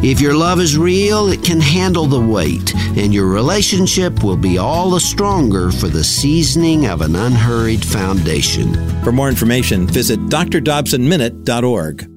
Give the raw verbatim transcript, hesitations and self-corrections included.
If your love is real, it can handle the weight, and your relationship will be all the stronger for the seasoning of an unhurried foundation. For more information, visit d r dobson minute dot org.